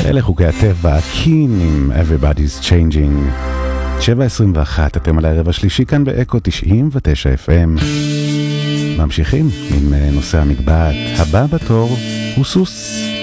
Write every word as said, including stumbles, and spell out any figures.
אלה חוקי הטבע, קין עם Everybody's Changing. שבע עשרים ואחת, אתם על הערב השלישי כאן באקו תשעים ותשע אף אם. ממשיכים עם נושא המקבעת. הבא בתור הוא סוס.